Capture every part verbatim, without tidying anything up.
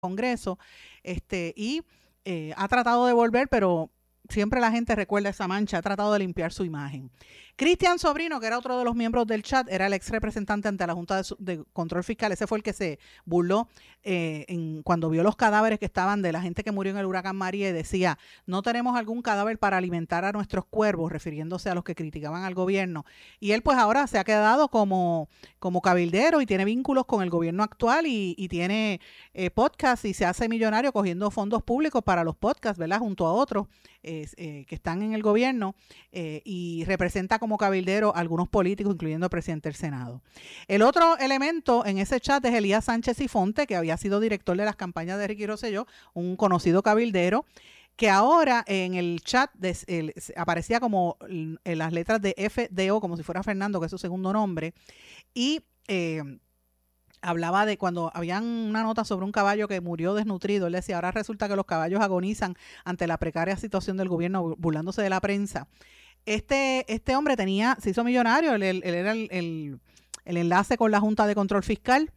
Congreso, este, y eh, ha tratado de volver, pero siempre la gente recuerda esa mancha, ha tratado de limpiar su imagen. Cristian Sobrino, que era otro de los miembros del chat, era el ex representante ante la Junta de, de Control Fiscal, ese fue el que se burló eh, en, cuando vio los cadáveres que estaban de la gente que murió en el huracán María y decía, no tenemos algún cadáver para alimentar a nuestros cuervos, refiriéndose a los que criticaban al gobierno. Y él pues ahora se ha quedado como, como cabildero y tiene vínculos con el gobierno actual y, y tiene eh, podcast y se hace millonario cogiendo fondos públicos para los podcasts, ¿verdad? Junto a otros eh, eh, que están en el gobierno eh, y representa como cabildero a algunos políticos, incluyendo el presidente del Senado. El otro elemento en ese chat es Elías Sánchez y Fonte, que había sido director de las campañas de Ricky Rosselló, un conocido cabildero, que ahora en el chat de, el, aparecía como en las letras de F D O, como si fuera Fernando, que es su segundo nombre, y eh, hablaba de cuando habían una nota sobre un caballo que murió desnutrido. Él decía, ahora resulta que los caballos agonizan ante la precaria situación del gobierno, burlándose de la prensa. Este, este hombre tenía, se hizo millonario, él, él, él era el, el, el enlace con la Junta de Control Fiscal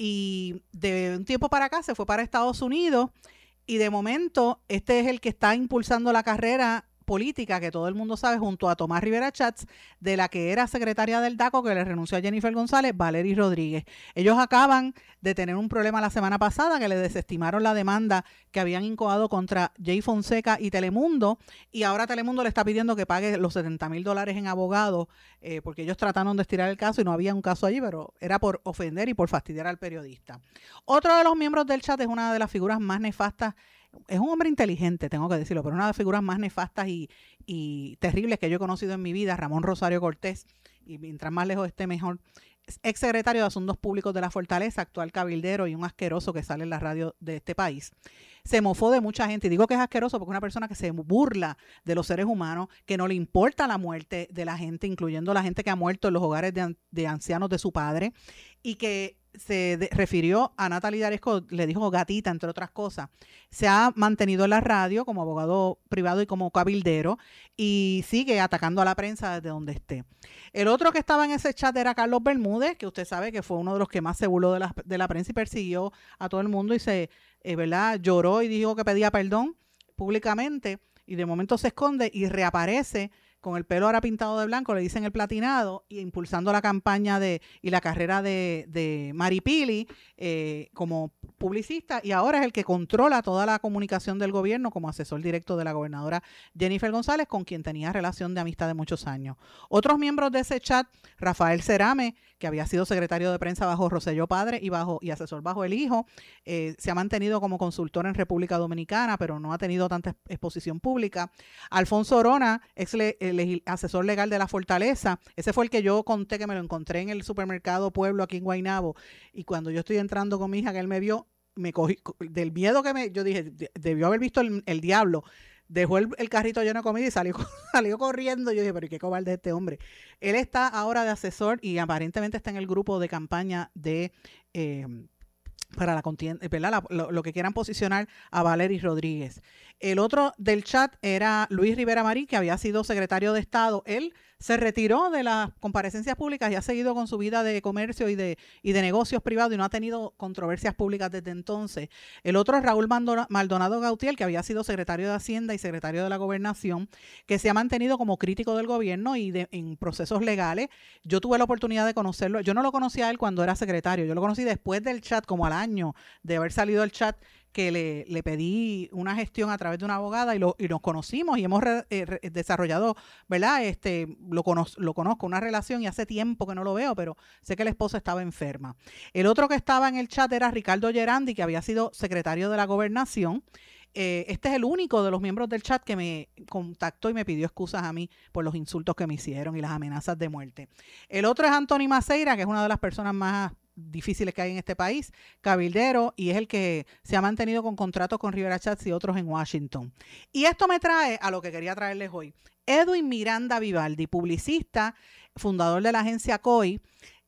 y de un tiempo para acá se fue para Estados Unidos y de momento este es el que está impulsando la carrera política que todo el mundo sabe junto a Tomás Rivera Chats, de la que era secretaria del DACO que le renunció a Jennifer González, Valery Rodríguez. Ellos acaban de tener un problema la semana pasada que le desestimaron la demanda que habían incoado contra Jay Fonseca y Telemundo y ahora Telemundo le está pidiendo que pague los setenta mil dólares en abogados eh, porque ellos trataron de estirar el caso y no había un caso allí, pero era por ofender y por fastidiar al periodista. Otro de los miembros del chat es una de las figuras más nefastas. Es un hombre inteligente, tengo que decirlo, pero una de las figuras más nefastas y, y terribles que yo he conocido en mi vida, Ramón Rosario Cortés, y mientras más lejos esté mejor, es ex secretario de Asuntos Públicos de la Fortaleza, actual cabildero y un asqueroso que sale en la radio de este país. Se mofó de mucha gente, y digo que es asqueroso porque es una persona que se burla de los seres humanos, que no le importa la muerte de la gente, incluyendo la gente que ha muerto en los hogares de, de ancianos de su padre, y que se de, refirió a Natalie Daresco, le dijo gatita, entre otras cosas. Se ha mantenido en la radio como abogado privado y como cabildero y sigue atacando a la prensa desde donde esté. El otro que estaba en ese chat era Carlos Bermúdez, que usted sabe que fue uno de los que más se burló de la, de la prensa y persiguió a todo el mundo y se, eh, ¿verdad? Lloró y dijo que pedía perdón públicamente y de momento se esconde y reaparece con el pelo ahora pintado de blanco, le dicen el platinado, y impulsando la campaña de y la carrera de, de Maripili eh, como publicista, y ahora es el que controla toda la comunicación del gobierno como asesor directo de la gobernadora Jennifer González, con quien tenía relación de amistad de muchos años. Otros miembros de ese chat, Rafael Cerame, que había sido secretario de prensa bajo Rosselló padre y, bajo, y asesor bajo el hijo, eh, se ha mantenido como consultor en República Dominicana, pero no ha tenido tanta exposición pública. Alfonso Orona, ex le, el asesor legal de la Fortaleza, ese fue el que yo conté que me lo encontré en el supermercado Pueblo aquí en Guaynabo, y cuando yo estoy entrando con mi hija que él me vio, me cogí del miedo que me, yo dije, debió haber visto el, el diablo. Dejó el, el carrito lleno de comida y salió, salió corriendo. Yo dije, pero qué cobarde es este hombre. Él está ahora de asesor y aparentemente está en el grupo de campaña de eh, para la contienda, ¿verdad? La, lo, lo que quieran posicionar a Valery Rodríguez. El otro del chat era Luis Rivera Marín, que había sido secretario de Estado. Él se retiró de las comparecencias públicas y ha seguido con su vida de comercio y de, y de negocios privados y no ha tenido controversias públicas desde entonces. El otro es Raúl Maldonado Gautier, que había sido secretario de Hacienda y secretario de la Gobernación, que se ha mantenido como crítico del gobierno y de, en procesos legales. Yo tuve la oportunidad de conocerlo. Yo no lo conocía a él cuando era secretario. Yo lo conocí después del chat, como al año de haber salido del chat, que le, le pedí una gestión a través de una abogada y, lo, y nos conocimos y hemos re, eh, re, desarrollado, ¿verdad? Este, lo, cono, lo conozco, una relación, y hace tiempo que no lo veo, pero sé que la esposa estaba enferma. El otro que estaba en el chat era Ricardo Gerandi, que había sido secretario de la Gobernación. Eh, este es el único de los miembros del chat que me contactó y me pidió excusas a mí por los insultos que me hicieron y las amenazas de muerte. El otro es Anthony Maceira, que es una de las personas más difíciles que hay en este país, cabildero, y es el que se ha mantenido con contratos con Rivera Chats y otros en Washington. Y esto me trae a lo que quería traerles hoy. Edwin Miranda Vivaldi, publicista, fundador de la agencia C O I,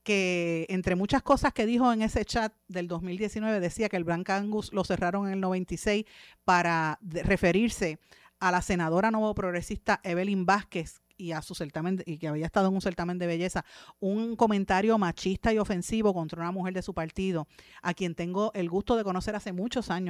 que entre muchas cosas que dijo en ese chat del dos mil diecinueve decía que el Black Angus lo cerraron en el noventa y seis para referirse a la senadora nuevo progresista Evelyn Vázquez, y a su certamen de, y que había estado en un certamen de belleza, un comentario machista y ofensivo contra una mujer de su partido, a quien tengo el gusto de conocer hace muchos años